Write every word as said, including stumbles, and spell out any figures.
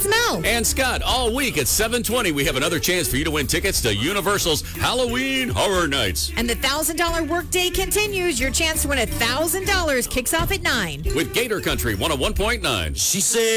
It's Mel. And Scott, all week at seven twenty, we have another chance for you to win tickets to Universal's Halloween Horror Nights. And the one thousand dollars workday continues. Your chance to win one thousand dollars kicks off at nine. With Gator Country one oh one point nine. She said.